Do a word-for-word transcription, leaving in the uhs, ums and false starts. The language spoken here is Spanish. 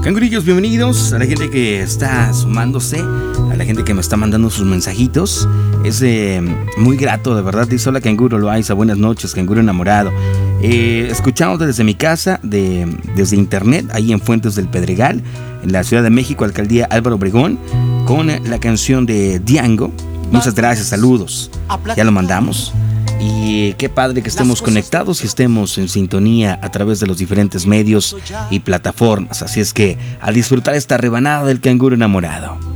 Cangurillos, bienvenidos a la gente que está sumándose, a la gente que me está mandando sus mensajitos. Es eh, muy grato, de verdad. Dice: hola Canguro Loaiza, buenas noches, Canguro enamorado. Eh, escuchamos desde mi casa, de, desde internet, ahí en Fuentes del Pedregal, en la Ciudad de México, Alcaldía Álvaro Obregón, con la canción de Diango. Muchas gracias, saludos. Ya lo mandamos. Y qué padre que estemos conectados y estemos en sintonía a través de los diferentes medios y plataformas. Así es que a disfrutar esta rebanada del canguro enamorado.